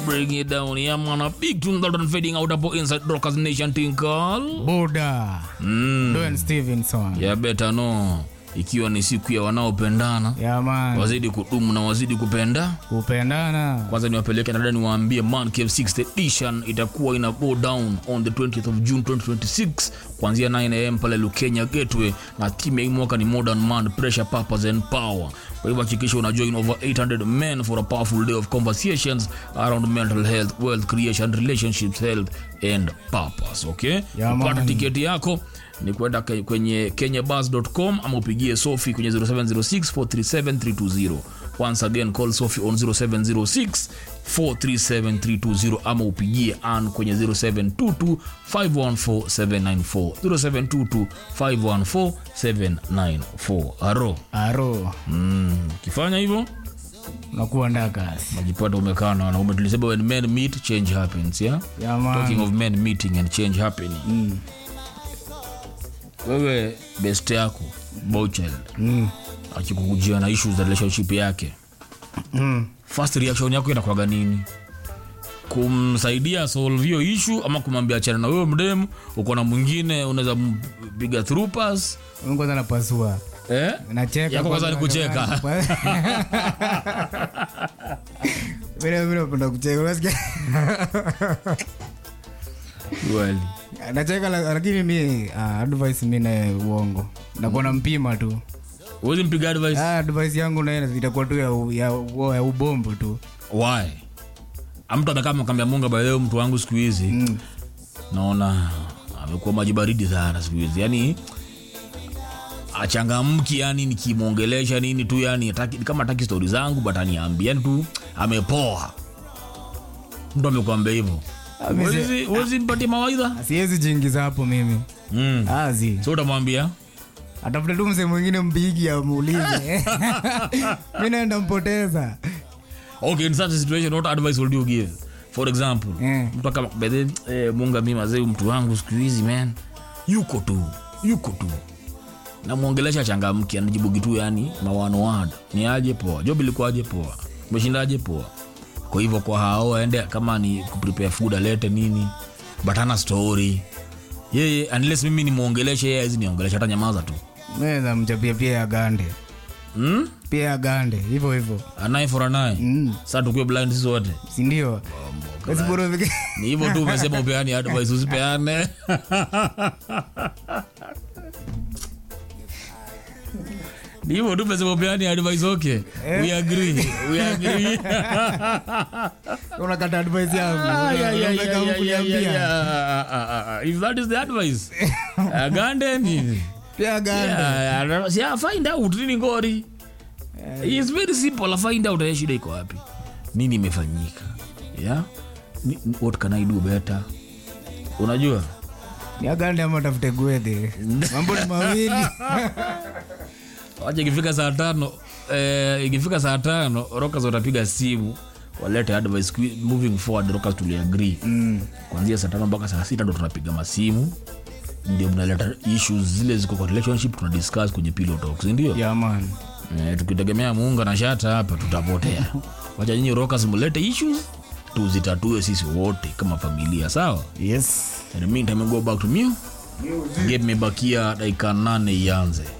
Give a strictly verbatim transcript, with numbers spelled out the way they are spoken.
Bring it down, yeah man. A big tune that is fading out up inside Rockers Nation thing called Buddha. Mm. Dwayne Stevenson. Yeah, better no. Ikiwa ni siku ya wanaopendana. Yeah man. Wazidi kudumu na wazidi kupenda. Kupendana. Kwanza niwapeleke na dada niwaambie Man Cave sixth edition itakuwa ina go down on the twentieth of June twenty twenty-six kuanzia nine a m pale Lukenya Gateway, na team ya mwaka ni Modern Man, Pressure, Purpose and Power. Kwa hivyo hakikisha una join over eight hundred men for a powerful day of conversations around mental health, wealth creation, relationships, health and purpose. Okay? Yeah, kupata tiketi yako ni kwenda kwenye kenyabus dot com ama upigie Sophie kwenye zero seven zero six four three seven three two zero. Once again call Sophie on zero seven zero six four three seven three two zero ama upigie Ann kwenye zero seven two two five one four seven nine four zero seven two two five one four seven nine four. Aro Aro. Mm, kifanya hivyo unakuwa ndaka. Majipata umekaa na wanaume. Tulisema when men meet change happens, yeah? Yeah man. Talking of men meeting and change happening. Mm. Wewe best yako Bochel Mm. akikukujia na issues za relationship yake, Mm. first reaction yako inakuwa nini? Kumsaidia solve hiyo issue ama kumwambia achana na wewe mdemu, uko na mwingine unaweza piga through pass? Mungu sana pasua. Eh? Nacheka. Yako kwanza ni kucheka. Wewe wewe unapenda kucheka, unasikia? Well, nacheka lakini mimi uh, advice mimi na uongo. Nakuwa na mpima tu. Wewe mpiga advice? Ah, advice yangu na yeye itakuwa tu ya ya, ya ubombo tu. Why? Amtu amekaa mkambia Mungu by leo mtu wangu siku hizi. Mm. Naona amekuwa maji baridi sana siku hizi. Yaani achangamki, yani nikimuongelesha nini tu, yani ataki, kama ataki story zangu but aniambia tu amepoa. Mtu amekwambia hivyo. Wewe wewe mpate mawaidha? Siwezi jingiza hapo mimi. Mm. Azi. So utamwambia atafute tu mse mwingine mbigi amuulize. Mimi naenda mpoteza. Okay, in such a situation what advice would you give? For example, yeah. Mtu kama bede eh, Munga mimi mazee mtu wangu siku hizi man. Yuko tu, yuko tu. Na muongelesha changamki, anajibu kitu yani mawano wada. Ni aje poa? Job ilikuwa aje poa? Umeshindaje poa? Kwa hivyo kwa hao aende kama ni kuprepare food alete nini, batana story. Yeye unless mimi ni muongelesha yeye hizi niongelesha hata nyamaza tu. Naweza mchapia pia ya gande. Mm? Pia ya gande, hivyo hivyo. Anaye for anaye. Mm. Sasa tukio blind sisi wote. Si ndio? Basi bora vike. Ni hivyo tu umesema upeane advice usipeane. Ni hivyo tu umesema upeane advice, okay. We agree. We agree. Unakata advice yangu. Unataka kuniambia. If that is the advice. Agande ni. Pia gande. Si find out nini ngori. It's very simple. Find out ya shida iko wapi. Nini imefanyika? Yeah? What can I do better? Unajua? Ni agande ama tafute gwede. Mambo ni mawili. Wacha ikifika saa tano, eh ikifika saa tano Rockers watapiga simu walete advice moving forward. Rockers tuli agree. Mm. Kuanzia saa tano mpaka saa sita ndo tunapiga masimu. Ndio mnaleta issues zile ziko kwa relationship tuna discuss kwenye pillow talks, ndio? Yeah man. Eh, tukitegemea Muunga na Shata hapa tutapotea. Wacha nyinyi Rockers mlete issues tuzitatue sisi wote kama familia, sawa? Yes. In the meantime go back to me. Give me bakia dakika nane ianze.